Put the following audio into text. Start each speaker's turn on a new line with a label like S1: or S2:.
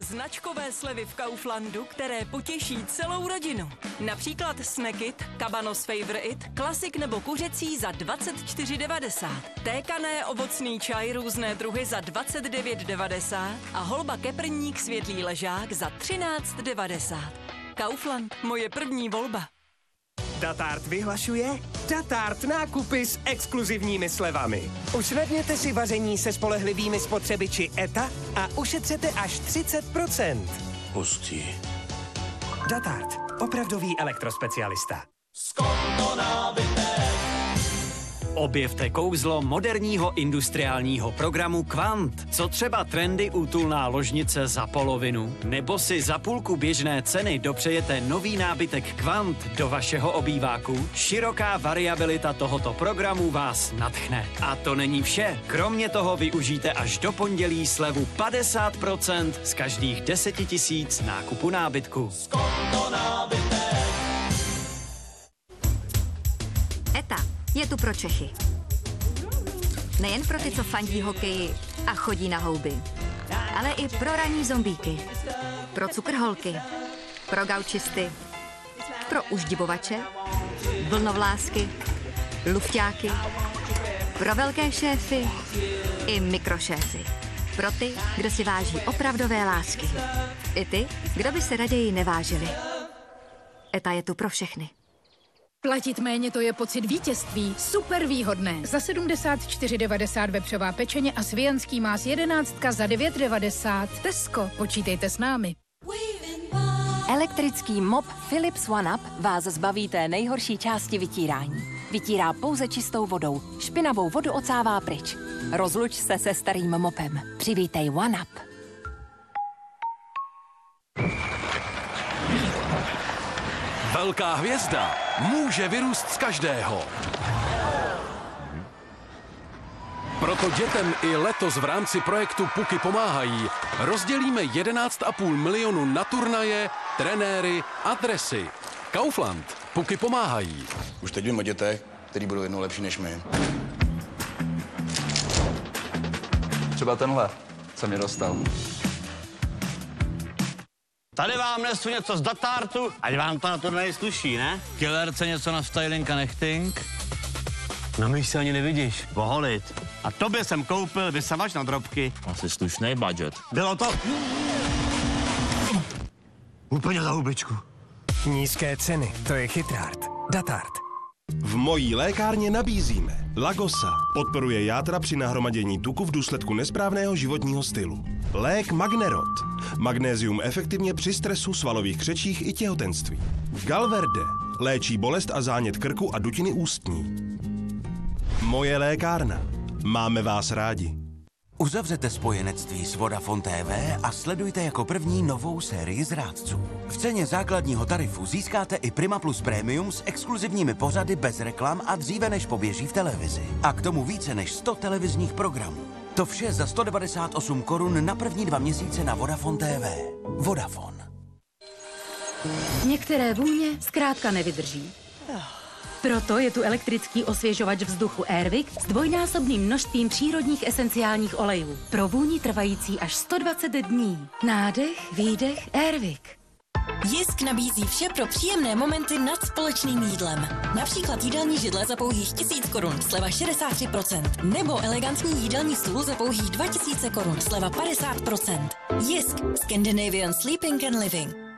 S1: Značkové slevy v Kauflandu, které potěší celou rodinu. Například Snackit, Cabanos Favor It, klasik nebo kuřecí za 24,90. Tékané ovocný čaj různé druhy za 29,90 a holba keprník světlý ležák za 13,90. Kaufland, moje první volba.
S2: Datart vyhlašuje Datart nákupy s exkluzivními slevami. Usnadněte si vaření se spolehlivými spotřebiči ETA a ušetřete až 30%.
S3: Hustý.
S2: Datart, opravdový elektrospecialista.
S4: Objevte kouzlo moderního industriálního programu Quant. Co třeba trendy útulná ložnice za polovinu? Nebo si za půlku běžné ceny dopřejete nový nábytek Quant do vašeho obýváku? Široká variabilita tohoto programu vás nadchne. A to není vše. Kromě toho využijte až do pondělí slevu 50% z každých 10 000 nákupu nábytku.
S5: ETA je tu pro Čechy. Nejen pro ty, co fandí hokeji a chodí na houby, ale i pro ranní zombíky, pro cukrholky, pro gaučisty, pro uždibovače, vlnovlásky, lufťáky, pro velké šéfy i mikrošéfy. Pro ty, kdo si váží opravdové lásky. I ty, kdo by se raději nevážili. ETA je tu pro všechny.
S6: Platit méně, to je pocit vítězství. Super výhodné. Za 74,90 vepřová pečeně a svijanský más 11 za 9,90. Tesco, počítejte s námi.
S7: Elektrický mop Philips OneUp vás zbaví té nejhorší části vytírání. Vytírá pouze čistou vodou. Špinavou vodu ocává pryč. Rozluč se se starým mopem. Přivítej OneUp.
S3: Velká hvězda může vyrůst z každého. Proto dětem i letos v rámci projektu Puky pomáhají rozdělíme 11,5 milionu na turnaje, trenéry a dresy. Kaufland, Puky pomáhají.
S8: Už teď vím o dětech, který budou jednou lepší než my.
S9: Třeba tenhle, co mě dostal.
S10: Tady vám nesu něco z Datartu, ať vám to na turnaji sluší, ne? Killerce něco na styling a nechting. Na mě se ani nevidíš. Poholit. A tobě jsem koupil vysavač na drobky.
S3: Asi slušný budget.
S10: Bylo to... Úplně za hubičku.
S2: Nízké ceny, to je chytrát. Datart.
S11: V mojí lékárně nabízíme Lagosa. Podporuje játra při nahromadění tuku v důsledku nesprávného životního stylu. Lék Magnerot. Magnézium efektivně při stresu, svalových křečích i těhotenství. Galverde. Léčí bolest a zánět krku a dutiny ústní. Moje lékárna. Máme vás rádi.
S12: Uzavřete spojenectví s Vodafone TV a sledujte jako první novou sérii Zrádců. V ceně základního tarifu získáte i Prima Plus Premium s exkluzivními pořady bez reklam a dříve než poběží v televizi. A k tomu více než 100 televizních programů. To vše za 198 korun na první 2 měsíce na Vodafone TV. Vodafone.
S13: Některé vůně zkrátka nevydrží. Proto je tu elektrický osvěžovač vzduchu Airwick s dvojnásobným množstvím přírodních esenciálních olejů. Pro vůni trvající až 120 dní. Nádech, výdech, Airwick.
S14: Jisk nabízí vše pro příjemné momenty nad společným jídlem. Například jídelní židle za pouhých 1000 korun, sleva 63%. Nebo elegantní jídelní stůl za pouhých 2000 korun, sleva 50%. Jisk, Scandinavian Sleeping and Living.